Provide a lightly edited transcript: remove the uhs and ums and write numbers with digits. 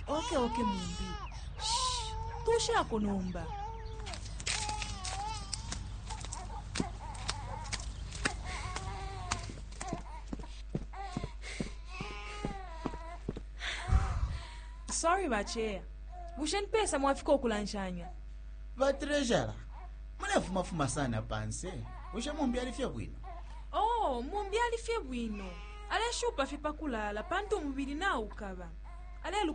Okay mumbi. Shh. Tusha kunomba. Sorry bachea. Bushen pesa mwafika okulanshanya. Va treasure. Mune fuma sana panse. Ushe mumbi alifia bwino. Oh, mumbi alifia bwino. Ale shupa fipa kulala pantu mubili na ukaba. Ale